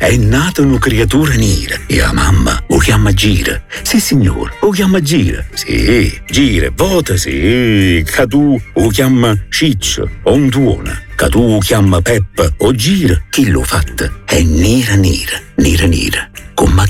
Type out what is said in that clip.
è nata una creatura nera e la mamma lo chiama Gira. Sì, signore, lo chiama Gira. Sì, Gira, vota sì, che tu lo chiama Ciccio o un tuona. Che tu lo chiama Peppa o Gira, chi lo fatta è nera, con